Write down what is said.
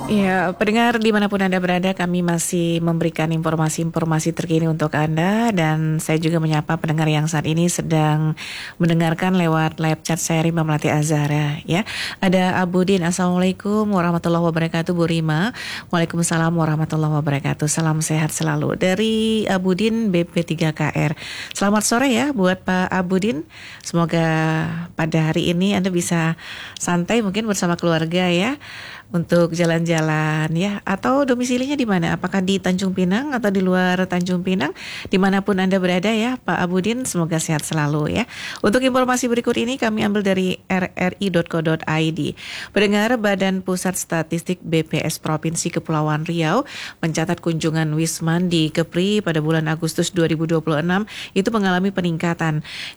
Ya, pendengar dimanapun Anda berada, kami masih memberikan informasi-informasi terkini untuk Anda dan saya juga menyapa pendengar yang saat ini sedang mendengarkan lewat live chat saya Rima Melati Azhara ya. Ada Abudin, Assalamualaikum warahmatullahi wabarakatuh Bu Rima. Waalaikumsalam warahmatullahi wabarakatuh. Salam sehat selalu dari Abudin BP3KR. Selamat sore ya buat Pak Abudin. Semoga pada hari ini Anda bisa santai mungkin bersama keluarga ya, untuk jalan-jalan ya, atau domisilinya di mana? Apakah di Tanjung Pinang atau di luar Tanjung Pinang? Dimanapun Anda berada ya Pak Abudin, semoga sehat selalu ya. Untuk informasi berikut ini kami ambil dari rri.co.id. Pendengar, Badan Pusat Statistik BPS Provinsi Kepulauan Riau mencatat kunjungan Wisman di Kepri pada bulan Agustus 2026 itu mengalami peningkatan.